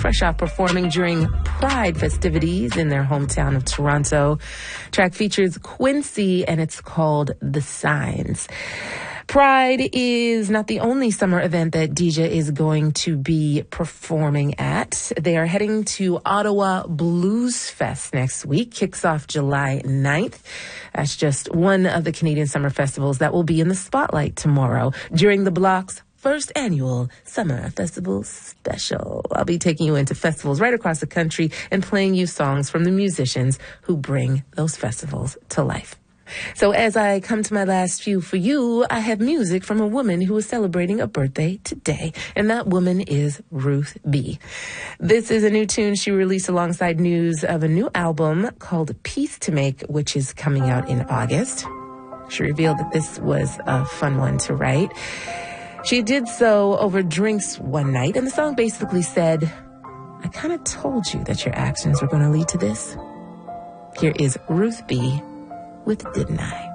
fresh off performing during Pride festivities in their hometown of Toronto. Track features Quincy, and it's called The Signs. Pride is not the only summer event that Deja is going to be performing at. They are heading to Ottawa Blues Fest next week. Kicks off July 9th. That's just one of the Canadian summer festivals that will be in the spotlight tomorrow during the Block's first annual Summer Festival Special. I'll be taking you into festivals right across the country and playing you songs from the musicians who bring those festivals to life. So as I come to my last few for you, I have music from a woman who is celebrating a birthday today, and that woman is Ruth B. This is a new tune she released alongside news of a new album called Peace to Make, which is coming out in August. She revealed that this was a fun one to write. She did so over drinks one night, and the song basically said, I kind of told you that your actions were going to lead to this. Here is Ruth B. with Didn't I?